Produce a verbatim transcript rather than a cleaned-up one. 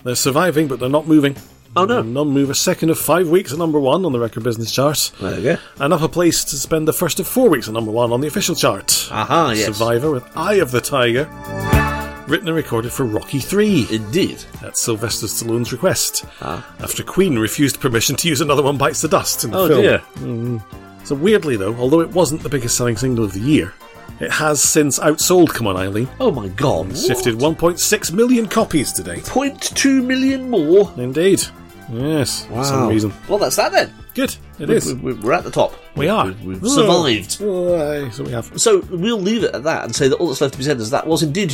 They're surviving, but they're not moving. Oh, no. None move a second of five weeks at number one on the record business chart. There you go. And up a place to spend the first of four weeks at number one on the official chart. Aha, yes. Survivor with Eye of the Tiger. Written and recorded for Rocky three. Indeed. At Sylvester Stallone's request. Ah. After Queen refused permission to use Another One Bites the Dust in the Oh, film. dear. Mm. So weirdly, though, although it wasn't the biggest selling single of the year, it has since outsold Come On Eileen. Oh, my God. It's shifted one point six million copies today. zero point two million more? Indeed. Yes, Wow. for some reason. Well, that's that then. Good, it we, is. We, we're at the top. We are. We've, we've survived. Oh, aye, so we have. So we'll leave it at that and say that all that's left to be said is that was indeed